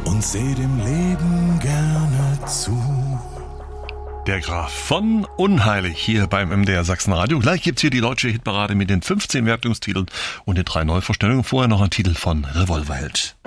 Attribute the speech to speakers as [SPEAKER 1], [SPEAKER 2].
[SPEAKER 1] und seh dem Leben gerne zu.
[SPEAKER 2] Der Graf von Unheilig hier beim MDR Sachsenradio. Gleich gibt's hier die deutsche Hitparade mit den 15 Wertungstiteln und den 3 Neuvorstellungen. Vorher noch ein Titel von Revolverheld.